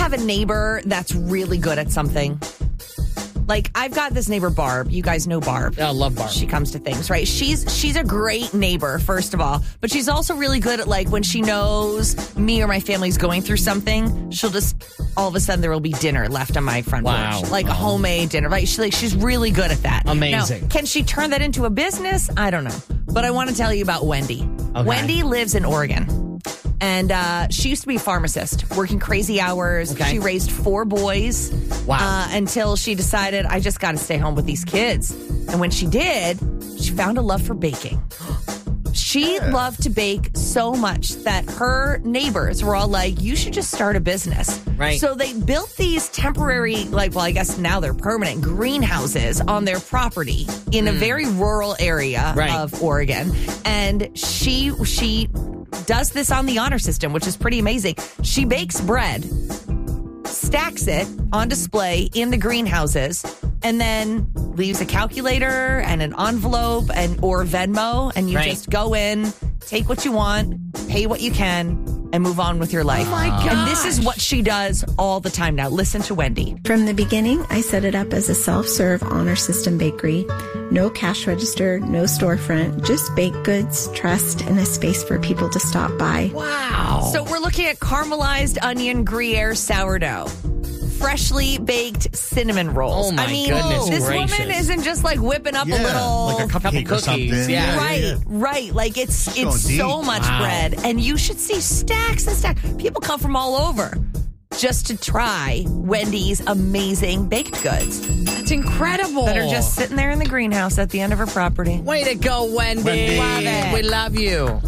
have a neighbor that's really good at something? Like, I've got this neighbor, Barb. You guys know Barb. I love Barb. She comes to things, right? She's a great neighbor, first of all. But she's also really good at, like, when she knows me or my family's going through something, she'll just, all of a sudden, there will be dinner left on my front porch. Like, a homemade dinner, right? She's really good at that. Amazing. Now, can she turn that into a business? I don't know. But I want to tell you about Wendy. Okay. Wendy lives in Oregon. And she used to be a pharmacist, working crazy hours. Okay. She raised 4 boys. Wow. Until she decided, I just got to stay home with these kids. And when she did, she found a love for baking. She loved to bake so much that her neighbors were all like, you should just start a business. Right. So they built these temporary, like, well, I guess now they're permanent greenhouses on their property in a very rural area of Oregon. And she does this on the honor system, which is pretty amazing. She bakes bread, stacks it on display in the greenhouses, and then leaves a calculator and an envelope or Venmo, and you just go in, take what you want, pay what you can, and move on with your life. Oh my gosh. And this is what she does all the time now. Listen to Wendy. From the beginning, I set it up as a self-serve honor system bakery. No cash register, no storefront, just baked goods, trust, and a space for people to stop by. Wow. So we're looking at caramelized onion Gruyere sourdough. Freshly baked cinnamon rolls. Oh, my goodness this gracious. woman isn't just like whipping up a little... like a couple cupcake or something. cookies, yeah. Right. Like it's So so deep. much Wow. bread. And you should see stacks and stacks. People come from all over just to try Wendy's amazing baked goods That's incredible. that are just sitting there in the greenhouse at the end of her property. Way to go, Wendy. Wendy. Love it. We love you.